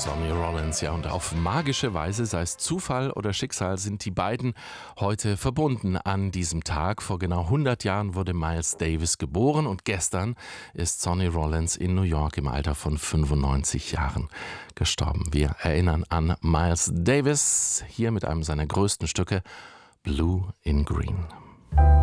Sonny Rollins, ja, und auf magische Weise, sei es Zufall oder Schicksal, sind die beiden heute verbunden an diesem Tag. Vor genau 100 Jahren wurde Miles Davis geboren und gestern ist Sonny Rollins in New York im Alter von 95 Jahren gestorben. Wir erinnern an Miles Davis hier mit einem seiner größten Stücke, Blue in Green.